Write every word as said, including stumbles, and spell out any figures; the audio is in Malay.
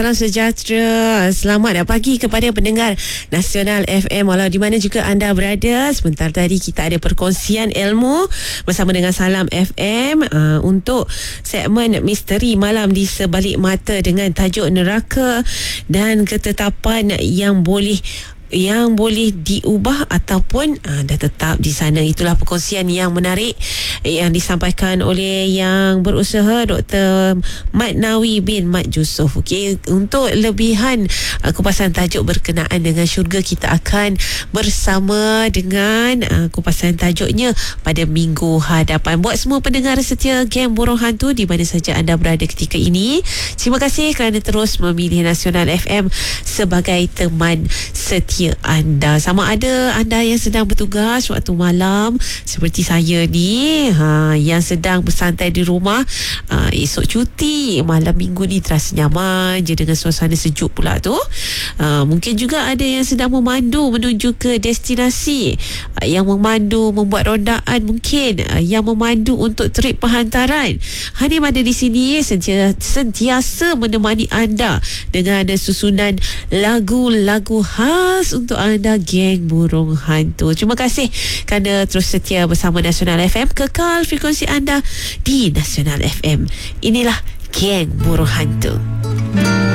Salam sejahtera, selamat pagi kepada pendengar Nasional F M walau di mana juga anda berada. Sebentar tadi kita ada perkongsian ilmu bersama dengan Salam F M uh, untuk segmen misteri malam di sebalik mata dengan tajuk neraka dan ketetapan yang boleh yang boleh diubah ataupun aa, dah tetap di sana. Itulah perkongsian yang menarik yang disampaikan oleh yang berusaha Doktor Mat Nawi bin Mat Yusof. Okey, untuk lebihan aa, kupasan tajuk berkenaan dengan syurga, kita akan bersama dengan aa, kupasan tajuknya pada minggu hadapan. Buat semua pendengar setia Geng Burung Hantu di mana saja anda berada ketika ini, terima kasih kerana terus memilih Nasional F M sebagai teman setia anda. Sama ada anda yang sedang bertugas waktu malam seperti saya ni, ha, yang sedang bersantai di rumah, ha, esok cuti, malam minggu ni terasa nyaman je dengan suasana sejuk pula tu. Ha, mungkin juga ada yang sedang memandu menuju ke destinasi, ha, yang memandu membuat rondaan, mungkin ha, yang memandu untuk trip perhantaran. Hanim ada di sini sentiasa, sentiasa menemani anda dengan ada susunan lagu-lagu khas untuk anda Geng Burung Hantu. Terima kasih kerana terus setia bersama Nasional F M. Kekal frekuensi anda di Nasional F M. Inilah Geng Burung Hantu.